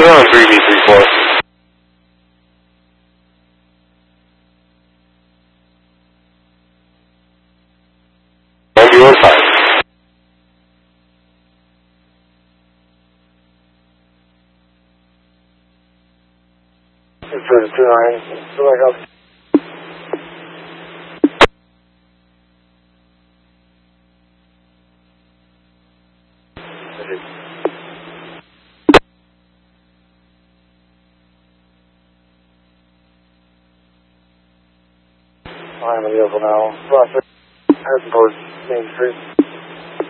on 3B34. On your side. It's 29. So I got. I'm in the vehicle now. Crossing, heading towards Main Street.